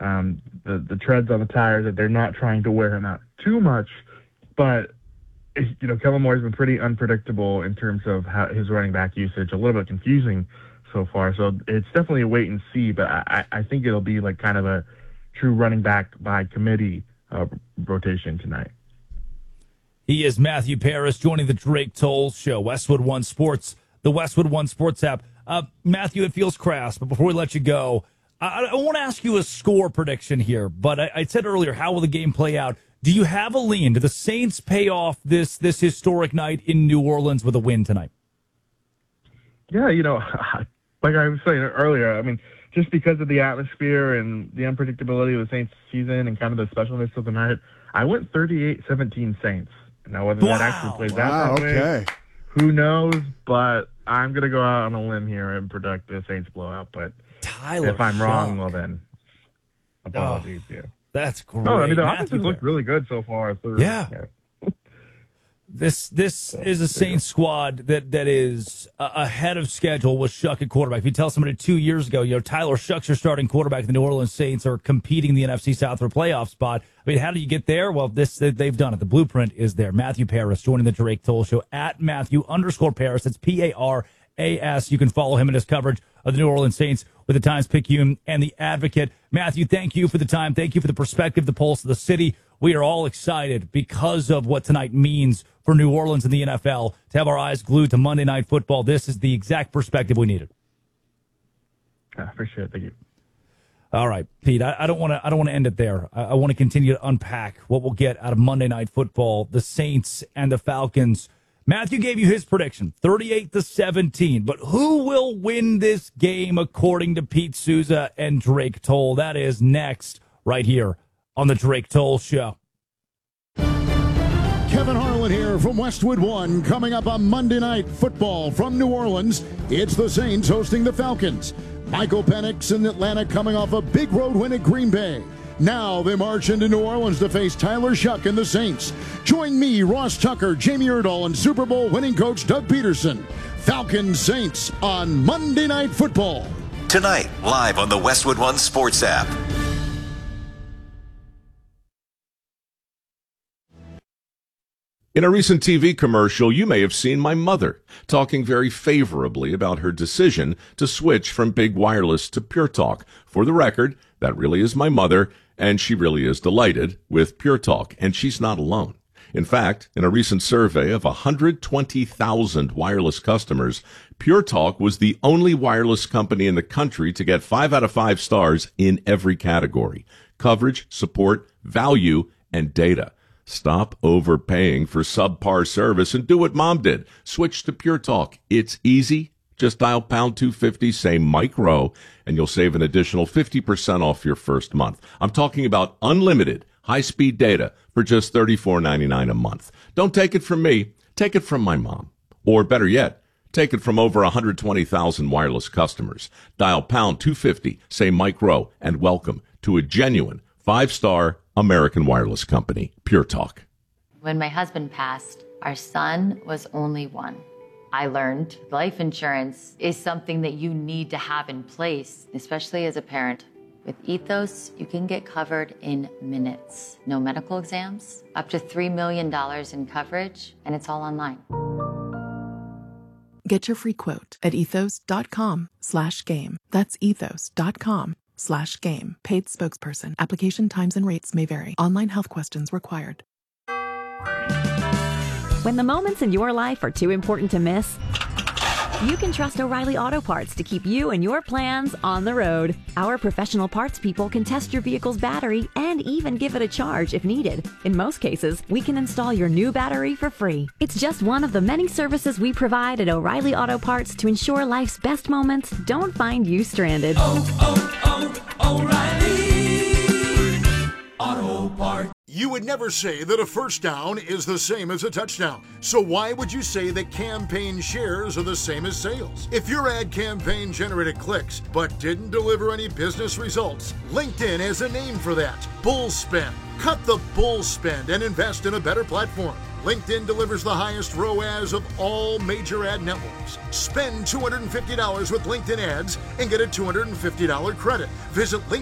the treads on the tires, that they're not trying to wear him out too much. But, Kellen Moore's been pretty unpredictable in terms of how his running back usage, a little bit confusing so far. So it's definitely a wait and see, but I think it'll be like kind of a true running back by committee rotation tonight. He is Matthew Paras joining the Drake Toll Show, Westwood One Sports, the Westwood One Sports app. Matthew, it feels crass, but before we let you go, I want to ask you a score prediction here, but I said earlier, how will the game play out? Do you have a lean? Do the Saints pay off this historic night in New Orleans with a win tonight? Yeah, like I was saying earlier, I mean, just because of the atmosphere and the unpredictability of the Saints season and kind of the specialness of the night, I went 38-17 Saints. Now, whether that actually plays out that way, who knows? But I'm going to go out on a limb here and predict the Saints blowout. But if I'm wrong, well then, apologies. Yeah. That's great. No, I mean, the offense has looked really good so far. Yeah. This is a Saints squad that is ahead of schedule with Shuck at quarterback. If you tell somebody 2 years ago, Tyler Shuck's your starting quarterback, the New Orleans Saints are competing in the NFC South for a playoff spot. I mean, how do you get there? Well, they've done it. The blueprint is there. Matthew Paras joining the Drake Toll Show at Matthew_Paras. It's Paras. You can follow him in his coverage of the New Orleans Saints with the Times-Picayune and the Advocate. Matthew, thank you for the time. Thank you for the perspective, the pulse of the city. We are all excited because of what tonight means for New Orleans and the NFL to have our eyes glued to Monday Night Football. This is the exact perspective we needed. I appreciate it. Thank you. All right, Pete, I don't want to end it there. I want to continue to unpack what we'll get out of Monday Night Football, the Saints and the Falcons. Matthew gave you his prediction, 38-17. But who will win this game according to Pete Souza and Drake Toll? That is next right here on the Drake Toll Show. Kevin Harlan here from Westwood One. Coming up on Monday Night Football from New Orleans, it's the Saints hosting the Falcons. Michael Penix in Atlanta coming off a big road win at Green Bay. Now they march into New Orleans to face Tyler Shuck and the Saints. Join me, Ross Tucker, Jamie Erdahl, and Super Bowl winning coach Doug Peterson. Falcons Saints on Monday Night Football. Tonight, live on the Westwood One Sports app. In a recent TV commercial, you may have seen my mother talking very favorably about her decision to switch from Big Wireless to Pure Talk. For the record, that really is my mother, and she really is delighted with Pure Talk, and she's not alone. In fact, in a recent survey of 120,000 wireless customers, Pure Talk was the only wireless company in the country to get 5 out of 5 stars in every category: coverage, support, value, and data. Stop overpaying for subpar service and do what Mom did. Switch to Pure Talk. It's easy. Just dial pound 250, say Mike Rowe, and you'll save an additional 50% off your first month. I'm talking about unlimited high-speed data for just $34.99 a month. Don't take it from me. Take it from my mom. Or better yet, take it from over 120,000 wireless customers. Dial pound 250, say Mike Rowe, and welcome to a genuine 5-star American wireless company, Pure Talk. When my husband passed, our son was only 1. I learned life insurance is something that you need to have in place, especially as a parent. With Ethos, you can get covered in minutes. No medical exams, up to $3 million in coverage, and it's all online. Get your free quote at ethos.com/game. That's ethos.com/game. Paid spokesperson. Application times and rates may vary. Online health questions required. When the moments in your life are too important to miss, you can trust O'Reilly Auto Parts to keep you and your plans on the road. Our professional parts people can test your vehicle's battery and even give it a charge if needed. In most cases, we can install your new battery for free. It's just one of the many services we provide at O'Reilly Auto Parts to ensure life's best moments don't find you stranded. O'Reilly Auto Parts. You would never say that a first down is the same as a touchdown. So why would you say that campaign shares are the same as sales? If your ad campaign generated clicks but didn't deliver any business results, LinkedIn has a name for that: bull spend. Cut the bull spend and invest in a better platform. LinkedIn delivers the highest ROAS of all major ad networks. Spend $250 with LinkedIn ads and get a $250 credit. Visit LinkedIn.